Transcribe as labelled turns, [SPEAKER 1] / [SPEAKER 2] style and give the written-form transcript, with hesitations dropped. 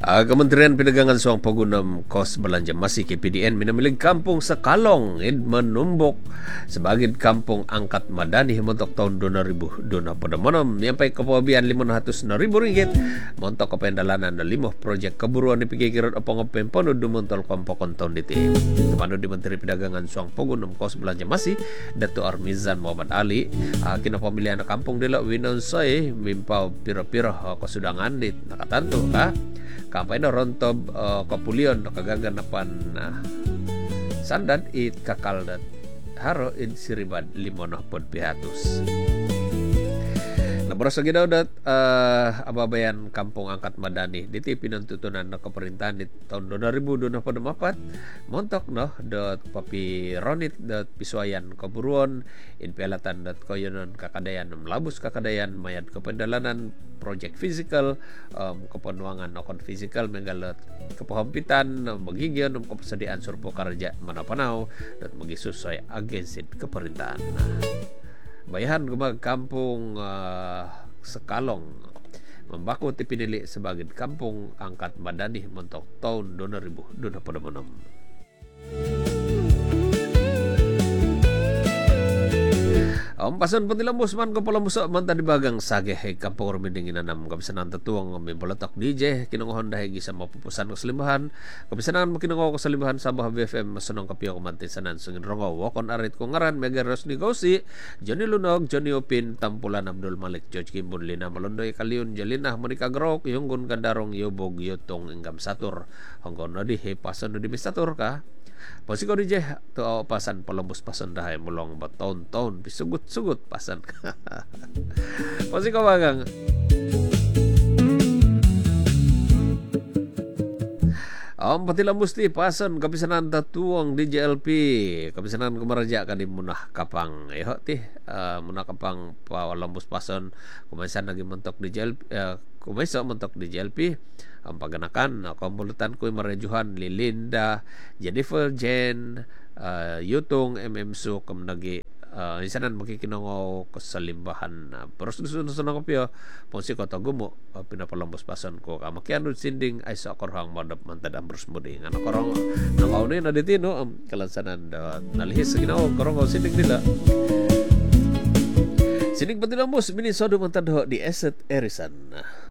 [SPEAKER 1] Kementerian Perdagangan Suang Pagunam Kos Belanja Masih KPDN minamilig kampung sa Kalong menumbok sebagai kampung angkat madani montok tahun 2000 pada monom nyampai kepabian 500 na ribu ringgit montok kependalanan na 5 proyek keburuan dipikirot opong pempono dumontol kompokon tahun diti kemano di Menteri Perdagangan Suang Pagunam Kos Belanja Masih Dato Armizan Muhammad Ali kina pemilihan kampung dila winonsay mimpaw pira-pira kasudangan dit nakatanto ka kampay na rontob kapulion kagaganapan sandan it kakaldat haro in siribad limonoh pod pihatus. Labras lagi daw dat ababayan kampung angkat madani diti pinantutunan na kaperintahan di tahun 2024 montok no dot papi ronit dot pisuayan kaburuan in pelatan dot koyonon kakadayan melabus kakadayan mayat kependalanan project physical kepenuangan nokon physical menggalat kepahampitan magigyan kepersediaan surpo karja manapanau dot magisusoy agensit keperintahan. Bayahan kumag kampung Sekalong membaku tipinili sebagai kampung angkat madani mentok tahun 2026. Pasan pentilambos man ko pala musa man tadi bagang sage kampung ruminding inanam kabisanan tatuang mimbolotok DJ kinongohon dahil sa mapupusan ko salimbahan kabisanan makinongo ko salimbahan sa Sabah BFM masunong kapiyo ko mantisanan sungin rongo wakon arit ko ngaran Megaros Negosi Johnny Lunog Johnny Opin Tampulan Abdul Malik George Kimbun Lina Malondoy Kaliun Jalinah Monica Grok Yunggun Gandarong Yobog Yotong Inggam Satur Hongkong nadi pasan nadi misatur ka Posiko DJ to pasan palambos pasan dahay mulong ba taon-taon bisugut-sugut pasan. Posiko bagang. Patilambos ti pasan kapisanan tatuang DJLP kapisanan kumaraja kadi munah kapang ti munah kapang palambos pasan kumasan lagi mentok DJLP kumaisa mentok DJLP ang paganakan kumpulutan ko marejuhan Lilinda Jennifer Jen Yutong Su kumnagi isanan makikinongo kasalimbahan pero susunod ko piyo ponsi ko tagumo pinapalambos pasan ko kamakyan sinding ay sa korhang madap mantadam brus mudi nga nakorong nakaunay na ditino kalansanan nalihis sa ginawa korong sinding nila sinig patilambos minisodo mantadho di Eset Erisan.